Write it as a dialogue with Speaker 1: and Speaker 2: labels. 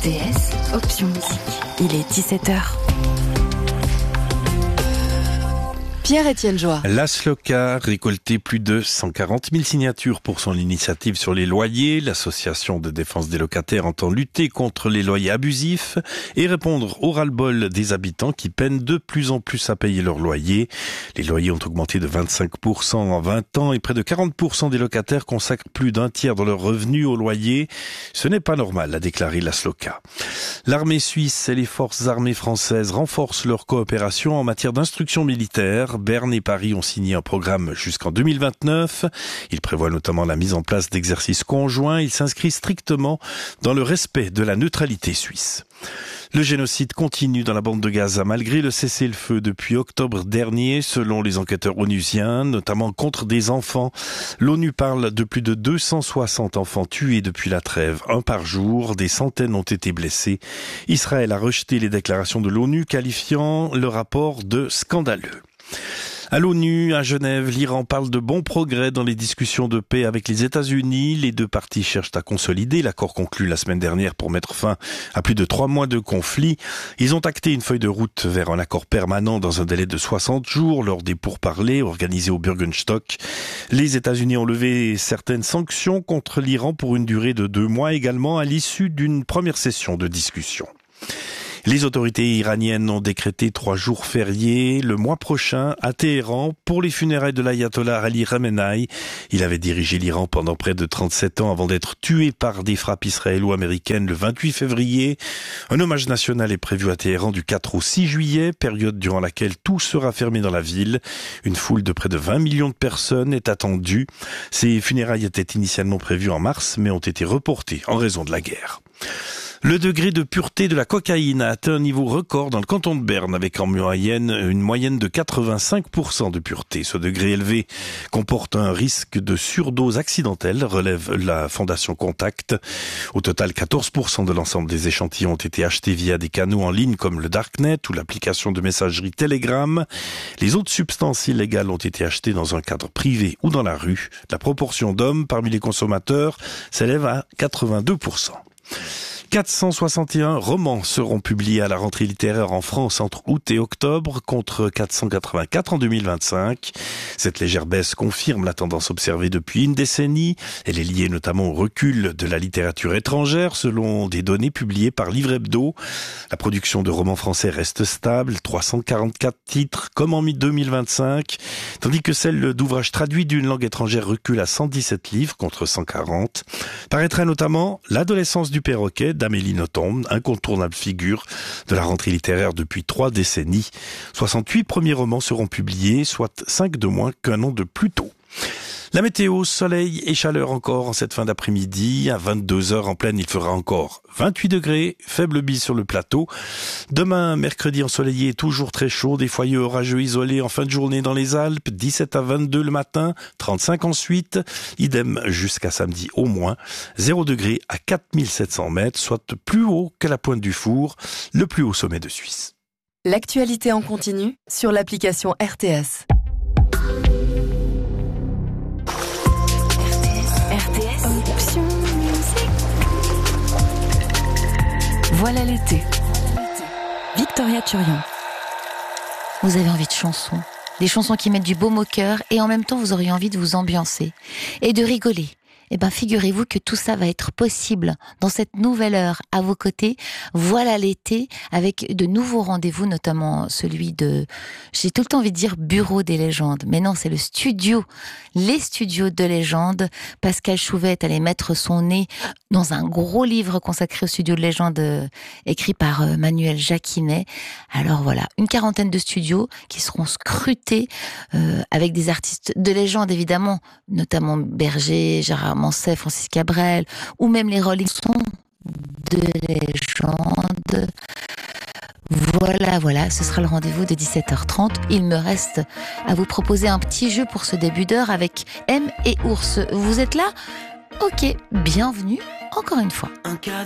Speaker 1: RTS, option musique. Il est 17h. Pierre-Étienne Joie.
Speaker 2: La SLOCA a récolté plus de 140 000 signatures pour son initiative sur les loyers. L'association de défense des locataires entend lutter contre les loyers abusifs et répondre au ras-le-bol des habitants qui peinent de plus en plus à payer leurs loyers. Les loyers ont augmenté de 25% en 20 ans et près de 40% des locataires consacrent plus d'un tiers de leurs revenus au loyer. Ce n'est pas normal, a déclaré la SLOCA. L'armée suisse et les forces armées françaises renforcent leur coopération en matière d'instruction militaire. Berne et Paris ont signé un programme jusqu'en 2029. Il prévoit notamment la mise en place d'exercices conjoints. Il s'inscrit strictement dans le respect de la neutralité suisse. Le génocide continue dans la bande de Gaza malgré le cessez-le-feu depuis octobre dernier, selon les enquêteurs onusiens, notamment contre des enfants. L'ONU parle de plus de 260 enfants tués depuis la trêve, un par jour. Des centaines ont été blessés. Israël a rejeté les déclarations de l'ONU, qualifiant le rapport de scandaleux. À l'ONU, à Genève, l'Iran parle de bons progrès dans les discussions de paix avec les États-Unis. Les deux parties cherchent à consolider l'accord conclu la semaine dernière pour mettre fin à plus de 3 mois de conflit. Ils ont acté une feuille de route vers un accord permanent dans un délai de 60 jours lors des pourparlers organisés au Bürgenstock. Les États-Unis ont levé certaines sanctions contre l'Iran pour une durée de 2 mois également à l'issue d'une première session de discussion. Les autorités iraniennes ont décrété 3 jours fériés le mois prochain à Téhéran pour les funérailles de l'ayatollah Ali Khamenei. Il avait dirigé l'Iran pendant près de 37 ans avant d'être tué par des frappes israélo-américaines le 28 février. Un hommage national est prévu à Téhéran du 4 au 6 juillet, période durant laquelle tout sera fermé dans la ville. Une foule de près de 20 millions de personnes est attendue. Ces funérailles étaient initialement prévues en mars, mais ont été reportées en raison de la guerre. Le degré de pureté de la cocaïne a atteint un niveau record dans le canton de Berne avec en moyenne une moyenne de 85% de pureté. Ce degré élevé comporte un risque de surdose accidentelle, relève la Fondation Contact. Au total, 14% de l'ensemble des échantillons ont été achetés via des canaux en ligne comme le Darknet ou l'application de messagerie Telegram. Les autres substances illégales ont été achetées dans un cadre privé ou dans la rue. La proportion d'hommes parmi les consommateurs s'élève à 82%. 461 romans seront publiés à la rentrée littéraire en France entre août et octobre, contre 484 en 2025. Cette légère baisse confirme la tendance observée depuis une décennie. Elle est liée notamment au recul de la littérature étrangère, selon des données publiées par Livre Hebdo. La production de romans français reste stable, 344 titres comme en 2025, tandis que celle d'ouvrages traduits d'une langue étrangère recule à 117 livres contre 140. Paraîtra notamment L'adolescence du perroquet d'Amélie Nothomb, incontournable figure de la rentrée littéraire depuis 3 décennies. 68 premiers romans seront publiés, soit 5 de moins qu'un an de plus tôt. La météo, soleil et chaleur encore en cette fin d'après-midi. À 22h en pleine, il fera encore 28 degrés, faible bise sur le plateau. Demain, mercredi ensoleillé, toujours très chaud, des foyers orageux isolés en fin de journée dans les Alpes, 17 à 22 le matin, 35 ensuite. Idem jusqu'à samedi au moins, 0 degré à 4700 mètres, soit plus haut que la Pointe du Four, le plus haut sommet de Suisse.
Speaker 1: L'actualité en continu sur l'application RTS. Option musique. Voilà l'été. Victoria Turion.
Speaker 3: Vous avez envie de chansons, des chansons qui mettent du baume au cœur et en même temps vous auriez envie de vous ambiancer et de rigoler. Eh ben, figurez-vous que tout ça va être possible dans cette nouvelle heure à vos côtés. Voilà l'été avec de nouveaux rendez-vous, notamment celui de, j'ai tout le temps envie de dire bureau des légendes, mais non, c'est le studio, les studios de légendes. Pascal Chouvette allait mettre son nez dans un gros livre consacré au studio de légendes écrit par Manuel Jacquinet. Alors voilà, une quarantaine de studios qui seront scrutés avec des artistes de légende évidemment, notamment Berger, Gérard Manset, Francis Cabrel, ou même les Rolling Stones de légende. Voilà, ce sera le rendez-vous de 17h30. Il me reste à vous proposer un petit jeu pour ce début d'heure avec M et Ours. Vous êtes là ? Ok, bienvenue encore une fois.